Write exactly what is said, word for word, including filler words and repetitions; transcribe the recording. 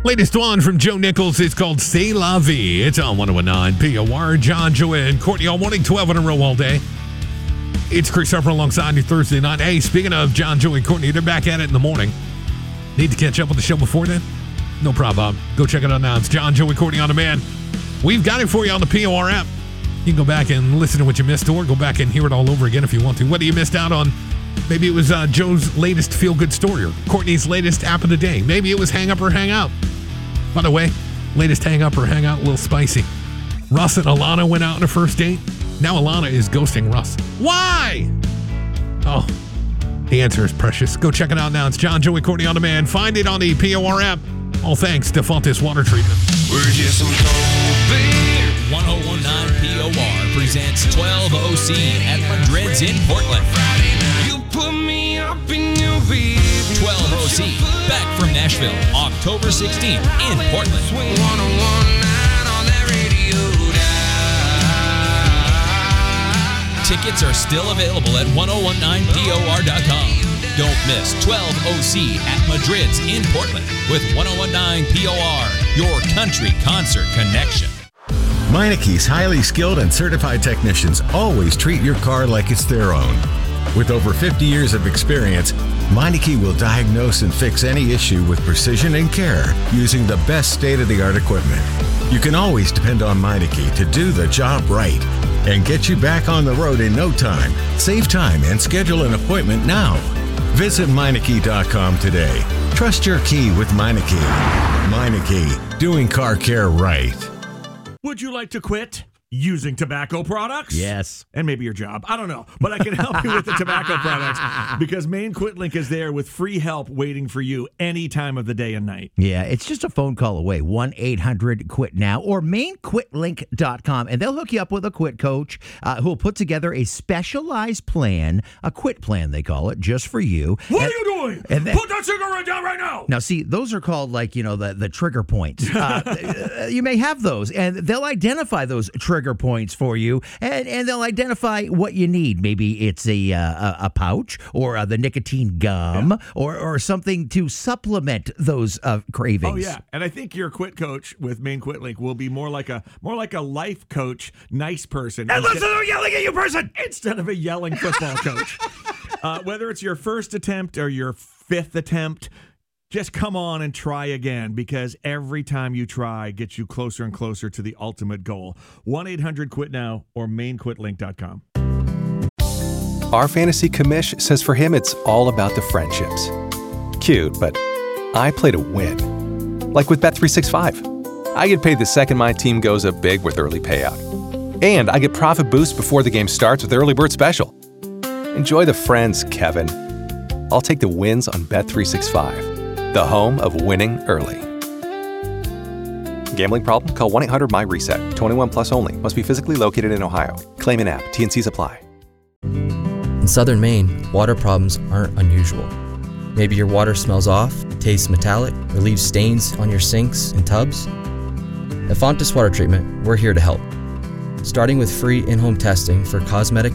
Latest one from Joe Nichols. It's called C'est La Vie. It's on one oh one nine P O R. John, Joey, and Courtney all morning, twelve in a row all day. It's Chris Harper alongside you Thursday night. Hey, speaking of John, Joey, and Courtney, they're back at it in the morning. Need to catch up with the show before then? No problem. Go check it out now. It's John, Joey, Courtney on demand. We've got it for you on the P O R app. You can go back and listen to what you missed, or go back and hear it all over again if you want to. Whether you missed out on, maybe it was uh, Joe's latest feel-good story, or Courtney's latest app of the day. Maybe it was Hang Up or Hang Out. By the way, latest Hang Up or Hang Out, a little spicy. Russ and Alana went out on a first date. Now Alana is ghosting Russ. Why? Oh, the answer is precious. Go check it out now. It's John, Joey, Courtney on demand. Find it on the P O R app. All thanks to Fontes Water Treatment. We're just some cold beer. ten nineteen P O R presents twelve O C at Madrid's in Portland. You put me up in your bed. twelve O C, back from Nashville, October sixteenth in Portland. one oh one nine on that radio dial. Tickets are still available at ten nineteen P O R dot com. Don't miss twelve O C at Madrid's in Portland with ten nineteen P O R, your country concert connection. Meineke's highly skilled and certified technicians always treat your car like it's their own. With over fifty years of experience, Meineke will diagnose and fix any issue with precision and care using the best state-of-the-art equipment. You can always depend on Meineke to do the job right and get you back on the road in no time. Save time and schedule an appointment now. Visit Meineke dot com today. Trust your key with Meineke. Meineke, doing car care right. Would you like to quit using tobacco products? Yes. And maybe your job. I don't know. But I can help you with the tobacco products because Maine Quit Link is there with free help waiting for you any time of the day and night. Yeah, it's just a phone call away. one eight hundred quit now or maine quit link dot com. And they'll hook you up with a quit coach uh, who will put together a specialized plan, a quit plan, they call it, just for you. What and, are you doing? And then, Put that cigarette down right now. Now, see, those are called like, you know, the, the trigger points. Uh, you may have those, and they'll identify those trigger points for you, and, and they'll identify what you need. Maybe it's a uh, a pouch or uh, the nicotine gum yeah. or, or something to supplement those uh, cravings. Oh, yeah. And I think your quit coach with Maine Quit Link will be more like a more like a life coach, nice person. And listen to yelling at you person! Instead of a yelling football coach. uh, whether it's your first attempt or your fifth attempt, just come on and try again, because every time you try gets you closer and closer to the ultimate goal. one eight hundred quit now or maine quit link dot com. Our fantasy commish says for him it's all about the friendships. Cute, but I play to win. Like with Bet three sixty-five. I get paid the second my team goes up big with early payout. And I get profit boost before the game starts with Early Bird Special. Enjoy the friends, Kevin. I'll take the wins on Bet three sixty-five. The home of winning early. Gambling problem? Call one eight hundred M Y reset. twenty-one plus only. Must be physically located in Ohio. Claim in app. T and C's apply. In southern Maine, water problems aren't unusual. Maybe your water smells off, tastes metallic, or leaves stains on your sinks and tubs. At Fontes Water Treatment, we're here to help. Starting with free in-home testing for cosmetic